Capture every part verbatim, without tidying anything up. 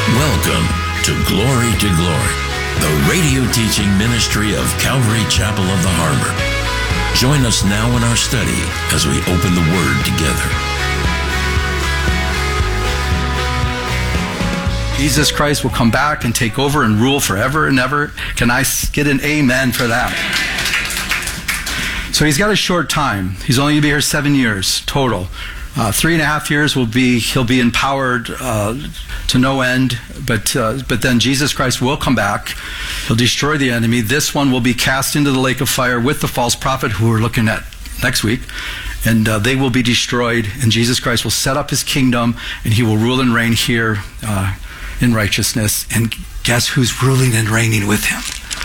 Welcome to Glory to Glory, the radio teaching ministry of Calvary Chapel of the Harbor. Join us now in our study as we open the Word together. Jesus Christ will come back and take over and rule forever and ever. Can I get an amen for that? So he's got a short time. He's only going to be here seven years total. Uh, three and a half years will be, he'll be empowered uh, to no end, but uh, but then Jesus Christ will come back. He'll destroy the enemy. This one will be cast into the lake of fire with the false prophet, who we're looking at next week, and uh, they will be destroyed, and Jesus Christ will set up his kingdom, and he will rule and reign here uh, in righteousness. And guess who's ruling and reigning with him?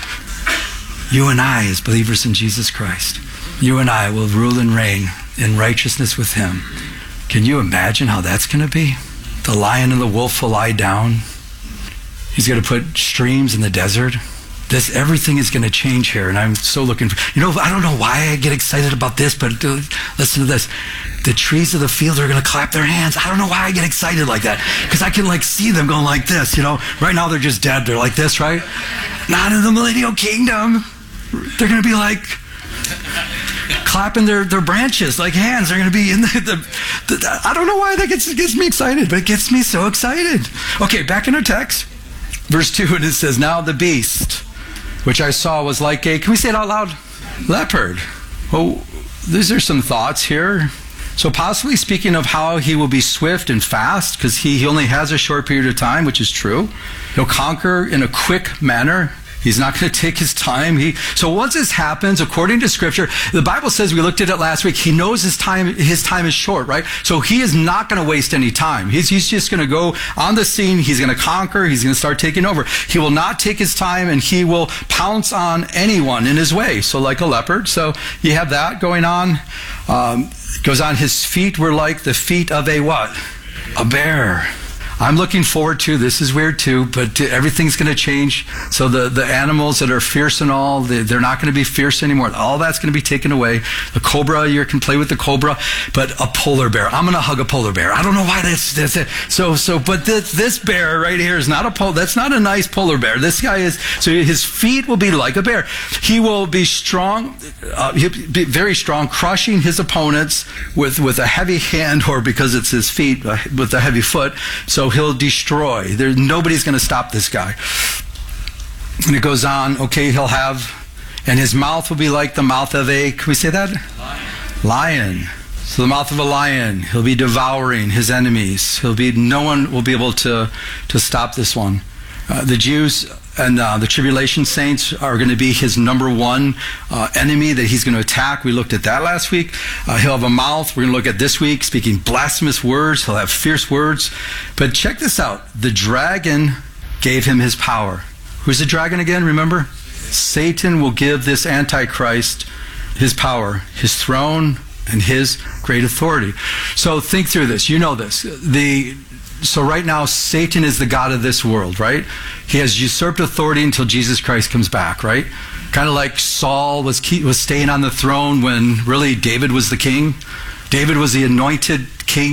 You and I, as believers in Jesus Christ. You and I will rule and reign in righteousness with him. Can you imagine how that's going to be? The lion and the wolf will lie down. He's going to put streams in the desert. This, everything is going to change here, and I'm so looking for, you know, I don't know why I get excited about this, but uh, listen to this. The trees of the field are going to clap their hands. I don't know why I get excited like that, because I can like see them going like this, you know. Right now they're just dead. They're like this, right? Not in the millennial kingdom. They're going to be like clapping their, their branches like hands. They're going to be in the, the, the I don't know why that gets, gets me excited, but it gets me so excited. Okay, back in our text, verse two, and it says, now the beast, which I saw, was like a, can we say it out loud? Leopard. Well, these are some thoughts here. So possibly speaking of how he will be swift and fast, because he, he only has a short period of time, which is true. He'll conquer in a quick manner. He's not going to take his time. He, so once this happens, according to Scripture, the Bible says, we looked at it last week, he knows his time, his time is short, right? So he is not going to waste any time. He's, he's just going to go on the scene. He's going to conquer. He's going to start taking over. He will not take his time, and he will pounce on anyone in his way. So like a leopard. So you have that going on. Um, goes on, his feet were like the feet of a what? A bear. I'm looking forward to, this is weird too, but everything's going to change. So the, the animals that are fierce and all, they, they're not going to be fierce anymore. All that's going to be taken away. The cobra, you can play with the cobra, but a polar bear. I'm going to hug a polar bear. I don't know why that's, that's it. So, so, but this, this bear right here is not a polar, that's not a nice polar bear. This guy is, so his feet will be like a bear. He will be strong, uh, he'll be very strong, crushing his opponents with, with a heavy hand, or because it's his feet, uh, with a heavy foot. So he'll destroy. There, nobody's going to stop this guy. And it goes on, okay, he'll have, and his mouth will be like the mouth of a, can we say that? Lion. Lion. So the mouth of a lion. He'll be devouring his enemies. He'll be, no one will be able to, to stop this one. Uh, the Jews and uh, the tribulation saints are going to be his number one uh, enemy that he's going to attack. We looked at that last week. Uh, he'll have a mouth. We're going to look at this week, speaking blasphemous words. He'll have fierce words. But check this out. The dragon gave him his power. Who's the dragon again? Remember? Satan will give this Antichrist his power, his throne, and his great authority. So think through this. You know this. The So right now, Satan is the god of this world, right? He has usurped authority until Jesus Christ comes back, right? Kind of like Saul was keep, was staying on the throne when really David was the king. David was the anointed king.